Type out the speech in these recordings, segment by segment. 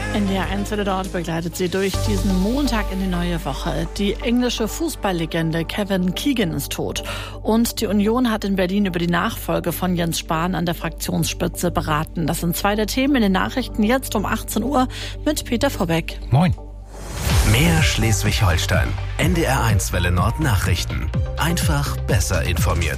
NDR 1 dort begleitet sie durch diesen Montag in die neue Woche. Die englische Fußballlegende Kevin Keegan ist tot. Und die Union hat in Berlin über die Nachfolge von Jens Spahn an der Fraktionsspitze beraten. Das sind zwei der Themen in den Nachrichten jetzt um 18 Uhr mit Peter Vorbeck. Moin. Mehr Schleswig-Holstein. NDR 1 Welle Nord Nachrichten. Einfach besser informiert.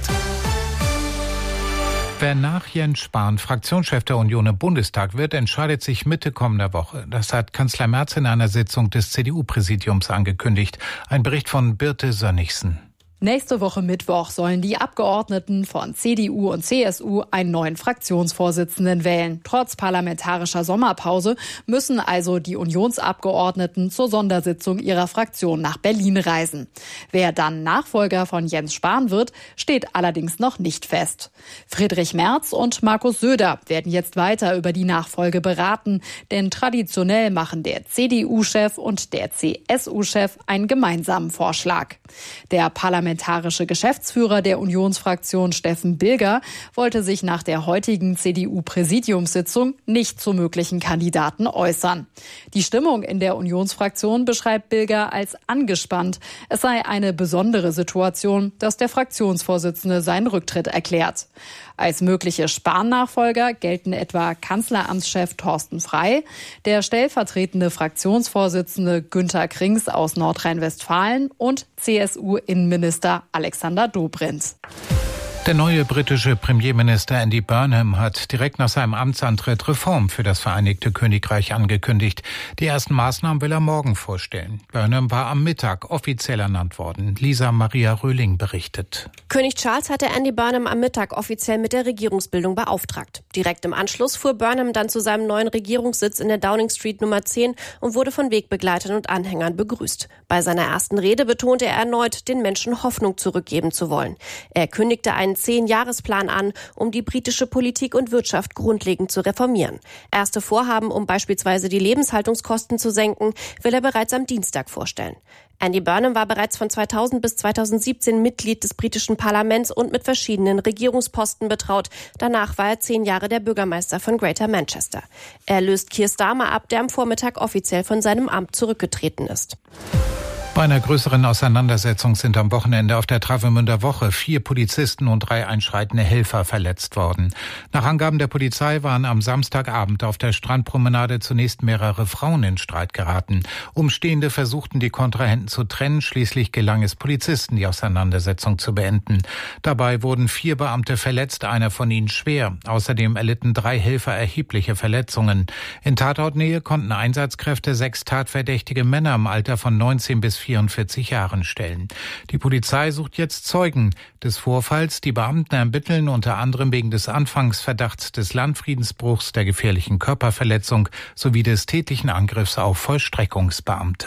Wer nach Jens Spahn Fraktionschef der Union im Bundestag wird, entscheidet sich Mitte kommender Woche. Das hat Kanzler Merz in einer Sitzung des CDU-Präsidiums angekündigt. Ein Bericht von Birte Sönnigsen. Nächste Woche Mittwoch sollen die Abgeordneten von CDU und CSU einen neuen Fraktionsvorsitzenden wählen. Trotz parlamentarischer Sommerpause müssen also die Unionsabgeordneten zur Sondersitzung ihrer Fraktion nach Berlin reisen. Wer dann Nachfolger von Jens Spahn wird, steht allerdings noch nicht fest. Friedrich Merz und Markus Söder werden jetzt weiter über die Nachfolge beraten, denn traditionell machen der CDU-Chef und der CSU-Chef einen gemeinsamen Vorschlag. Der parlamentarische Geschäftsführer der Unionsfraktion Steffen Bilger wollte sich nach der heutigen CDU-Präsidiumssitzung nicht zu möglichen Kandidaten äußern. Die Stimmung in der Unionsfraktion beschreibt Bilger als angespannt. Es sei eine besondere Situation, dass der Fraktionsvorsitzende seinen Rücktritt erklärt. Als mögliche Spahn-Nachfolger gelten etwa Kanzleramtschef Thorsten Frey, der stellvertretende Fraktionsvorsitzende Günther Krings aus Nordrhein-Westfalen und CSU-Innenminister Alexander Dobrindt. Der neue britische Premierminister Andy Burnham hat direkt nach seinem Amtsantritt Reformen für das Vereinigte Königreich angekündigt. Die ersten Maßnahmen will er morgen vorstellen. Burnham war am Mittag offiziell ernannt worden. Lisa Maria Röhling berichtet. König Charles hatte Andy Burnham am Mittag offiziell mit der Regierungsbildung beauftragt. Direkt im Anschluss fuhr Burnham dann zu seinem neuen Regierungssitz in der Downing Street Nummer 10 und wurde von Wegbegleitern und Anhängern begrüßt. Bei seiner ersten Rede betonte er erneut, den Menschen Hoffnung zurückgeben zu wollen. Er kündigte einen 10-Jahresplan an, um die britische Politik und Wirtschaft grundlegend zu reformieren. Erste Vorhaben, um beispielsweise die Lebenshaltungskosten zu senken, will er bereits am Dienstag vorstellen. Andy Burnham war bereits von 2000 bis 2017 Mitglied des britischen Parlaments und mit verschiedenen Regierungsposten betraut. Danach war er 10 Jahre der Bürgermeister von Greater Manchester. Er löst Keir Starmer ab, der am Vormittag offiziell von seinem Amt zurückgetreten ist. Bei einer größeren Auseinandersetzung sind am Wochenende auf der Travemünder Woche 4 Polizisten und 3 einschreitende Helfer verletzt worden. Nach Angaben der Polizei waren am Samstagabend auf der Strandpromenade zunächst mehrere Frauen in Streit geraten. Umstehende versuchten, die Kontrahenten zu trennen. Schließlich gelang es Polizisten, die Auseinandersetzung zu beenden. Dabei wurden 4 Beamte verletzt, einer von ihnen schwer. Außerdem erlitten 3 Helfer erhebliche Verletzungen. In Tatortnähe konnten Einsatzkräfte 6 tatverdächtige Männer im Alter von 19 bis 44 Jahren stellen. Die Polizei sucht jetzt Zeugen des Vorfalls. Die Beamten ermitteln unter anderem wegen des Anfangsverdachts des Landfriedensbruchs, der gefährlichen Körperverletzung sowie des tätlichen Angriffs auf Vollstreckungsbeamte.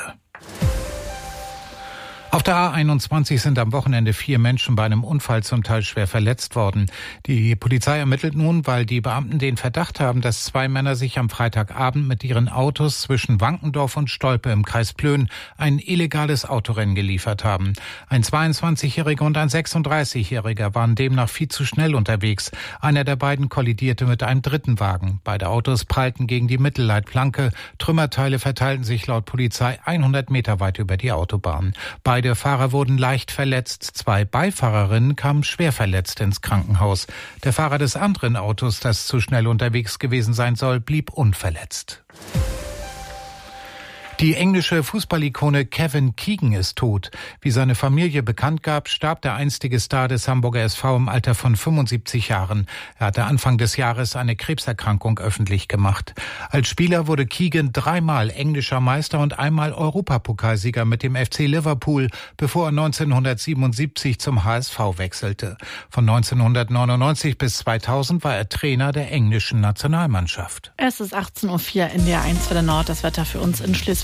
Auf der A21 sind am Wochenende 4 Menschen bei einem Unfall zum Teil schwer verletzt worden. Die Polizei ermittelt nun, weil die Beamten den Verdacht haben, dass 2 Männer sich am Freitagabend mit ihren Autos zwischen Wankendorf und Stolpe im Kreis Plön ein illegales Autorennen geliefert haben. Ein 22-Jähriger und ein 36-Jähriger waren demnach viel zu schnell unterwegs. Einer der beiden kollidierte mit einem dritten Wagen. Beide Autos prallten gegen die Mittelleitplanke. Trümmerteile verteilten sich laut Polizei 100 Meter weit über die Autobahn. Beide Fahrer wurden leicht verletzt. 2 Beifahrerinnen kamen schwer verletzt ins Krankenhaus. Der Fahrer des anderen Autos, das zu schnell unterwegs gewesen sein soll, blieb unverletzt. Die englische Fußballikone Kevin Keegan ist tot. Wie seine Familie bekannt gab, starb der einstige Star des Hamburger SV im Alter von 75 Jahren. Er hatte Anfang des Jahres eine Krebserkrankung öffentlich gemacht. Als Spieler wurde Keegan 3-mal englischer Meister und einmal Europapokalsieger mit dem FC Liverpool, bevor er 1977 zum HSV wechselte. Von 1999 bis 2000 war er Trainer der englischen Nationalmannschaft. Es ist 18:04 in NDR 1 Welle Nord. Das Wetter für uns in Schleswig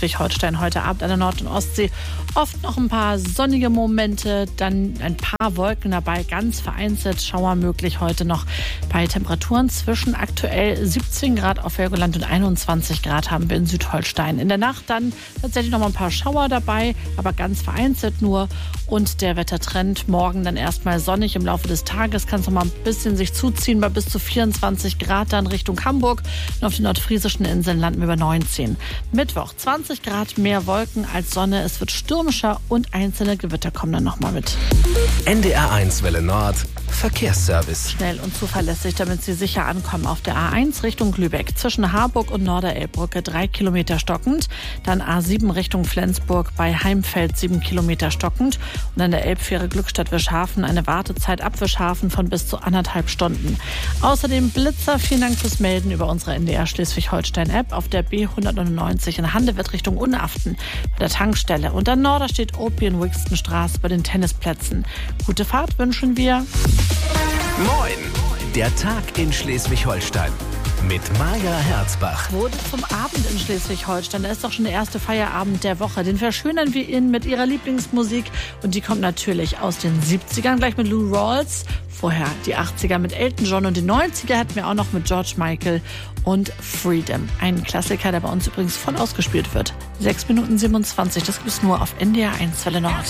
Schleswig-Holstein heute Abend an der Nord- und Ostsee. Oft noch ein paar sonnige Momente, dann ein paar Wolken dabei, ganz vereinzelt Schauer möglich heute noch bei Temperaturen zwischen aktuell 17 Grad auf Helgoland und 21 Grad haben wir in Südholstein. In der Nacht dann tatsächlich noch mal ein paar Schauer dabei, aber ganz vereinzelt nur. Und der Wettertrend morgen dann erstmal sonnig im Laufe des Tages, kann es noch mal ein bisschen sich zuziehen bei bis zu 24 Grad dann Richtung Hamburg. Und auf den nordfriesischen Inseln landen wir bei 19. Mittwoch 20 Grad, mehr Wolken als Sonne. Es wird stürmischer und einzelne Gewitter kommen dann noch mal mit. NDR1 Welle Nord, Verkehrsservice. Schnell und zuverlässig, damit Sie sicher ankommen auf der A1 Richtung Lübeck. Zwischen Harburg und Norderelbbrücke 3 Kilometer stockend. Dann A7 Richtung Flensburg bei Heimfeld 7 Kilometer stockend. Und an der Elbfähre Glückstadt-Wischhafen eine Wartezeit ab Wischhafen von bis zu 1,5 Stunden. Außerdem Blitzer, vielen Dank fürs Melden über unsere NDR Schleswig-Holstein-App auf der B199 in Handewitt Richtung Unaften bei der Tankstelle. Und an Norderstedt Opi in Wixtonstraße bei den Tennisplätzen. Gute Fahrt wünschen wir. Moin, der Tag in Schleswig-Holstein mit Maja Herzbach. Wurde zum Abend in Schleswig-Holstein. Da ist doch schon der erste Feierabend der Woche. Den verschönern wir Ihnen mit Ihrer Lieblingsmusik. Und die kommt natürlich aus den 70ern, gleich mit Lou Rawls. Vorher die 80er mit Elton John und die 90er hatten wir auch noch mit George Michael und Freedom. Ein Klassiker, der bei uns übrigens voll ausgespielt wird. 6 Minuten 27, das gibt es nur auf NDR1 Welle Nord.